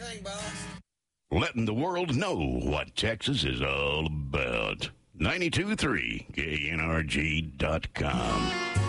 thing, boss. Letting the world know what Texas is all about. 92.3 KNRG.com.